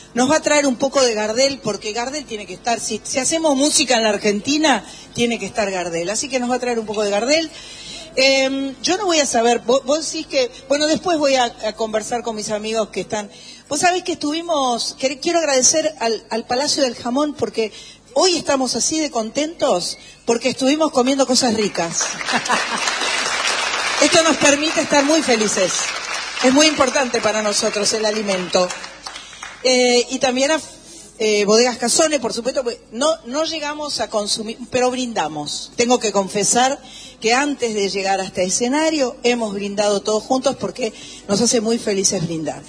nos va a traer un poco de Gardel, porque Gardel tiene que estar, si hacemos música en la Argentina, tiene que estar Gardel, así que nos va a traer un poco de Gardel. Yo no voy a saber, vos decís que, bueno, después voy a conversar con mis amigos que están, vos sabés que quiero agradecer al Palacio del Jamón, porque hoy estamos así de contentos, porque estuvimos comiendo cosas ricas. Esto nos permite estar muy felices, es muy importante para nosotros el alimento. Y también a Bodegas Casone, por supuesto, no llegamos a consumir, pero brindamos. Tengo que confesar que antes de llegar a este escenario hemos brindado todos juntos porque nos hace muy felices brindar.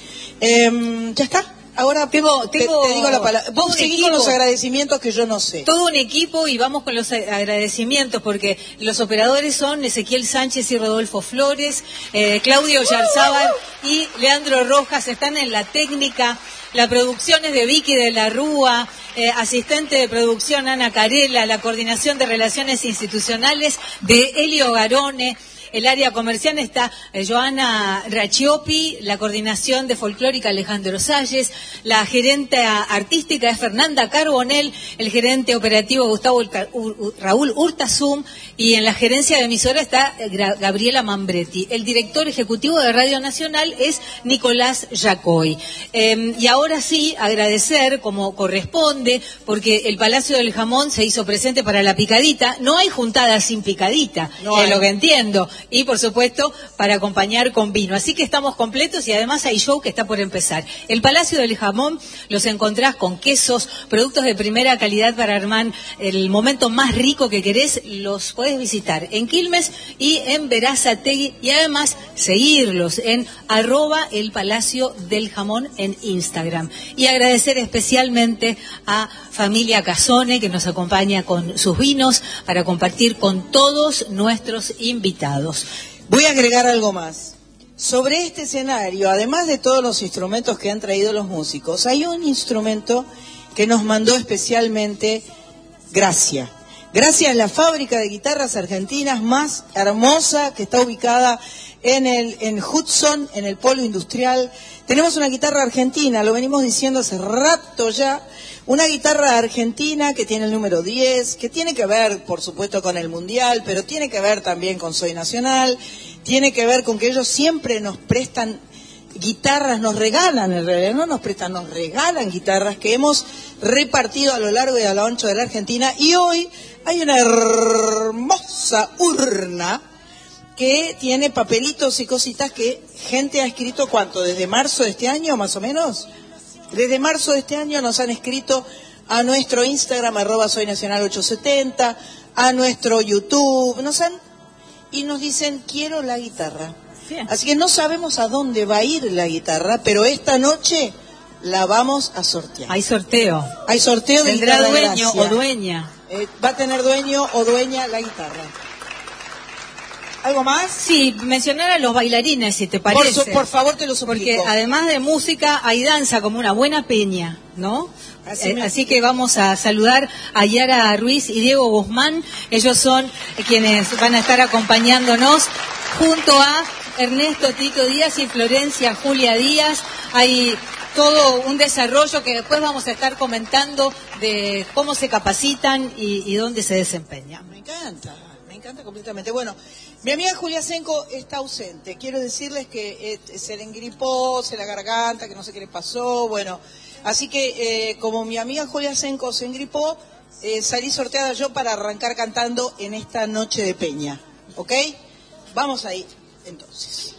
¿Ya está? Ahora te digo la palabra. Vos seguís con los agradecimientos que yo no sé. Todo un equipo y vamos con los agradecimientos porque los operadores son Ezequiel Sánchez y Rodolfo Flores, Claudio Yarzábal y Leandro Rojas, están en la técnica. La producción es de Vicky de la Rúa, asistente de producción Ana Carela, la coordinación de relaciones institucionales de Elio Garone. El área comercial está Joana Rachiopi, la coordinación de folclórica Alejandro Salles, la gerente artística es Fernanda Carbonell, el gerente operativo Gustavo Raúl Urtasum y en la gerencia de emisora está Gabriela Mambretti. El director ejecutivo de Radio Nacional es Nicolás Yacoy. Y ahora sí, agradecer como corresponde, porque el Palacio del Jamón se hizo presente para la picadita. No hay juntada sin picadita, es lo que entiendo. Y, por supuesto, para acompañar con vino. Así que estamos completos y además hay show que está por empezar. El Palacio del Jamón los encontrás con quesos, productos de primera calidad para armar el momento más rico que querés. Los podés visitar en Quilmes y en Berazategui y además seguirlos en @elpalacio-del-jamón en Instagram. Y agradecer especialmente a Familia Casone que nos acompaña con sus vinos para compartir con todos nuestros invitados. Voy a agregar algo más. Sobre este escenario, además de todos los instrumentos que han traído los músicos, hay un instrumento que nos mandó especialmente Gracia. Gracia es la fábrica de guitarras argentinas más hermosa que está ubicada en Hudson, en el polo industrial. Tenemos una guitarra argentina, lo venimos diciendo hace rato ya, una guitarra argentina que tiene el número 10, que tiene que ver, por supuesto, con el Mundial, pero tiene que ver también con Soy Nacional, tiene que ver con que ellos siempre nos prestan guitarras, nos regalan, en realidad no nos prestan, nos regalan guitarras que hemos repartido a lo largo y a lo ancho de la Argentina, y hoy hay una hermosa urna que tiene papelitos y cositas que gente ha escrito, ¿cuánto? ¿Desde marzo de este año, más o menos? Desde marzo de este año nos han escrito a nuestro Instagram, @soynacional870, a nuestro YouTube, y nos dicen, quiero la guitarra. Bien. Así que no sabemos a dónde va a ir la guitarra, pero esta noche la vamos a sortear. Hay sorteo. Hay sorteo de guitarra. ¿Tendrá dueño Gracia. o dueña? Va a tener dueño o dueña la guitarra. ¿Algo más? Sí, mencionar a los bailarines, si te parece. Por favor, te lo suplico. Porque además de música, hay danza como una buena peña, ¿no? Así que vamos a saludar a Yara Ruiz y Diego Guzmán. Ellos son quienes van a estar acompañándonos junto a Ernesto Tito Díaz y Florencia Julia Díaz. Hay todo un desarrollo que después vamos a estar comentando de cómo se capacitan y dónde se desempeñan. Me encanta completamente. Bueno, mi amiga Julia Senco está ausente. Quiero decirles que se le engripó, se la garganta, que no sé qué le pasó. Bueno, así que como mi amiga Julia Senco se engripó, salí sorteada yo para arrancar cantando en esta noche de peña. ¿Ok? Vamos ahí, entonces.